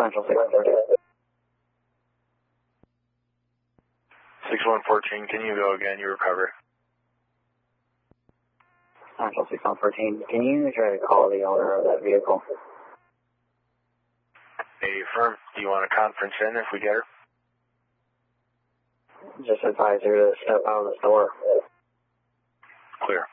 Central 6114. 6114, can you go again? You recover. Central 6114, can you try to call the owner of that vehicle? Hey, firm, do you want a conference in if we get her? Just advise her to step out of the store. Clear.